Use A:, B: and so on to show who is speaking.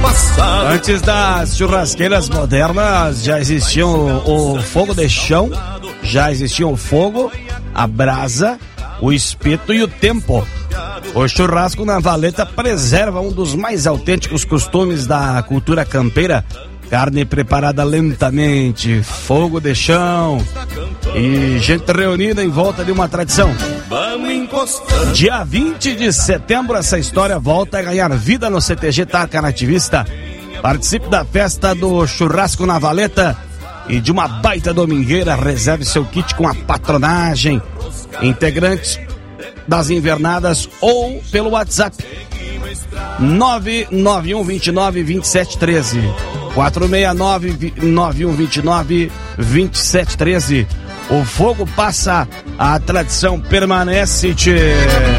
A: Antes das churrasqueiras modernas, já existiam o fogo de chão, já existiam o fogo, a brasa, o espeto e o tempo. O churrasco na valeta preserva um dos mais autênticos costumes da cultura campeira. Carne preparada lentamente, fogo de chão e gente reunida em volta de uma tradição. Dia 20 de setembro, essa história volta a ganhar vida no CTG Tarca Nativista. Participe da festa do churrasco na valeta e de uma baita domingueira. Reserve seu kit com a patronagem, integrantes das invernadas ou pelo WhatsApp 991292713 469-9129-2713. O fogo passa, a tradição permanece.